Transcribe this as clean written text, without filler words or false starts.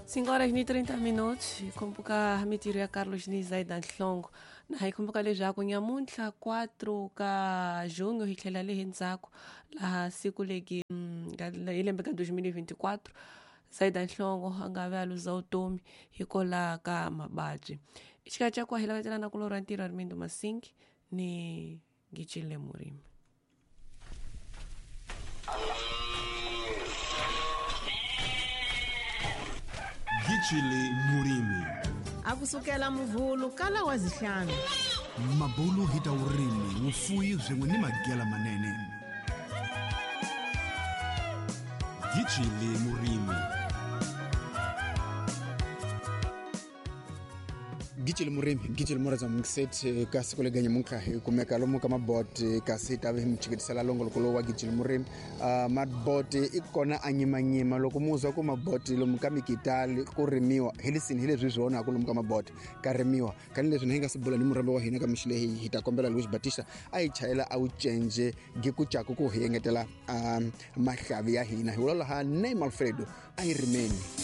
5 horas e 30 minutos, kumbuka mitiro ya Carlos Nizaida Nhlongo na haikumbuka lejaku nyamuntlha 4 ka junho hithlela lehi ndzhaku laha siku legi hi lembe ka 2024 Zaida Nhlongo a nga ve a luza vutomi hikola ka mababyi. Xikaya xa ku hilavetela na kulorha ntirho Armindo Masingi ni Gicile Murimi. Gicile Murimi akusukela muvhulu kala wa zihlanu mabulu hita urimi wufuyi byen'we ni magela manene. Gicile Murimi. Gicile Murimi, Gicile Moraza mungset kasi koleganya munka kumeka lomu kama bot kasi tabe mchikitsala longo lokolo wa Gicile Murimi. Mabot ikona anyimanyima loko muzwa ku mabot lomu kamikitali kurimiwa helisini hele zwizwona ku lomu kama bot karimiwa kanile leswi hinga sibula ni murambe wa hina kamishile hita kombela Luis Batista ai chayela au change gikuchaku ku hengetela mahlavi ya hina hiwala ha Neymar Alfredo ai rimeni